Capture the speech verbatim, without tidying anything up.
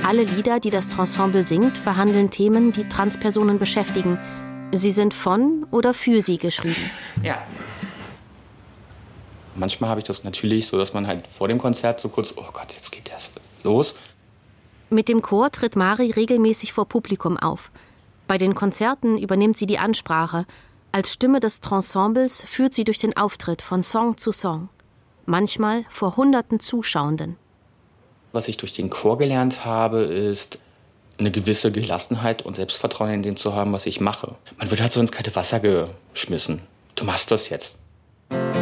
Alle Lieder, die das Ensemble singt, verhandeln Themen, die Transpersonen beschäftigen. Sie sind von oder für sie geschrieben. Ja. Manchmal habe ich das natürlich so, dass man halt vor dem Konzert so kurz, oh Gott, jetzt geht das los. Mit dem Chor tritt Mari regelmäßig vor Publikum auf. Bei den Konzerten übernimmt sie die Ansprache. Als Stimme des Ensembles führt sie durch den Auftritt von Song zu Song. Manchmal vor hunderten Zuschauenden. Was ich durch den Chor gelernt habe, ist eine gewisse Gelassenheit und Selbstvertrauen in dem zu haben, was ich mache. Man wird halt so ins kalte Wasser geschmissen. Du machst das jetzt.